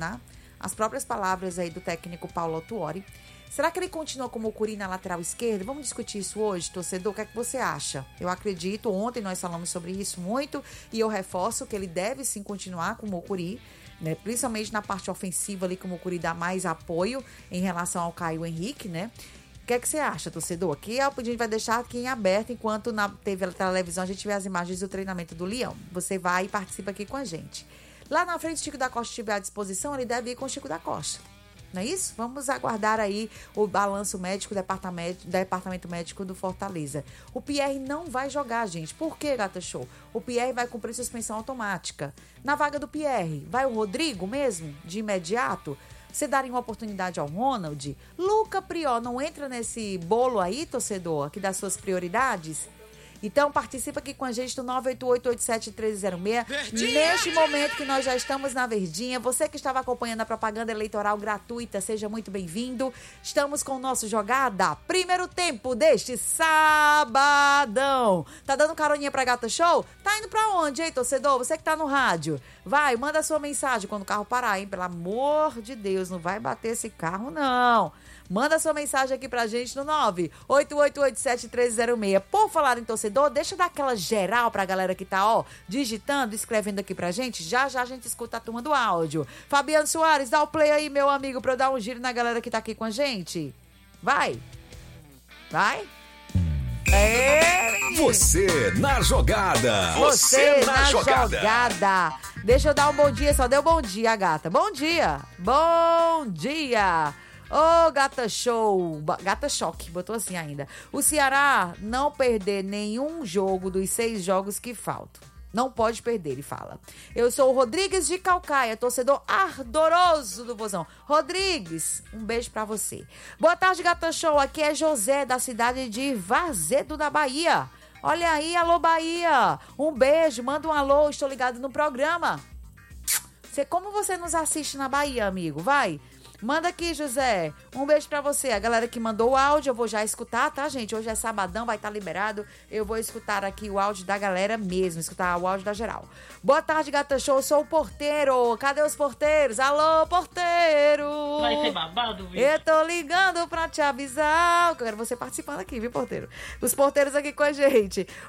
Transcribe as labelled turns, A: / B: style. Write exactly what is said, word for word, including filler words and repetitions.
A: questionar as próprias palavras aí do técnico Paulo Autuori. Será que ele continua como Mucuri na lateral esquerda? Vamos discutir isso hoje, torcedor. O que é que você acha? Eu acredito, ontem nós falamos sobre isso muito e eu reforço que ele deve sim continuar com o Mucuri, né? Principalmente na parte ofensiva ali, que o Mucuri dá mais apoio em relação ao Caio Henrique, né? O que é que você acha, torcedor? Aqui a gente vai deixar aqui em aberto enquanto na T V, televisão a gente vê as imagens do treinamento do Leão. Você vai e participa aqui com a gente. Lá na frente, o Chico da Costa estiver à disposição, ele deve ir com o Chico da Costa. Não é isso? Vamos aguardar aí o balanço médico do departamento, departamento médico do Fortaleza. O Pierre não vai jogar, gente. Por quê, Gata Show? O Pierre vai cumprir suspensão automática. Na vaga do Pierre, vai o Rodrigo mesmo, de imediato? Você daria uma oportunidade ao Ronald? Luca Prior não entra nesse bolo aí, torcedor, aqui das suas prioridades? Então, participa aqui com a gente no nove oito oito, oito sete três zero seis. Verdinha! Neste momento que nós já estamos na Verdinha, você que estava acompanhando a propaganda eleitoral gratuita, seja muito bem-vindo. Estamos com o nosso Jogada, primeiro tempo deste sabadão. Tá dando caroninha pra Gata Show? Tá indo pra onde, hein, torcedor? Você que tá no rádio. Vai, manda a sua mensagem quando o carro parar, hein? Pelo amor de Deus, não vai bater esse carro, não. Manda sua mensagem aqui pra gente no nove oito oito oito sete três zero seis. Por falar em torcedor, deixa eu dar aquela geral pra galera que tá, ó, digitando, escrevendo aqui pra gente. Já, já a gente escuta a turma do áudio. Fabiano Soares, dá o play aí, meu amigo, pra eu dar um giro na galera que tá aqui com a gente. Vai. Vai. É.
B: Você na jogada.
A: Você, Você na, na jogada. jogada. Deixa eu dar um bom dia, só deu bom dia, gata. Bom dia. Bom dia. Ô, oh, Gata Show, Gata Choque, botou assim ainda. O Ceará não perder nenhum jogo dos seis jogos que faltam. Não pode perder, ele fala. Eu sou o Rodrigues de Calcaia, torcedor ardoroso do Vozão. Rodrigues, um beijo pra você. Boa tarde, Gata Show. Aqui é José, da cidade de Varzedo, da Bahia. Olha aí, alô, Bahia. Um beijo, manda um alô, estou ligado no programa. Você, como você nos assiste na Bahia, amigo? Vai. Manda aqui, José. Um beijo pra você. A galera que mandou o áudio, eu vou já escutar, tá, gente? Hoje é sabadão, vai estar liberado. Eu vou escutar aqui o áudio da galera mesmo, escutar o áudio da geral. Boa tarde, Gata Show. Eu sou o porteiro. Cadê os porteiros? Alô, porteiro.
C: Vai ser babado, viu?
A: Eu tô ligando pra te avisar. Eu quero você participando aqui, viu, porteiro? Os porteiros aqui com a gente.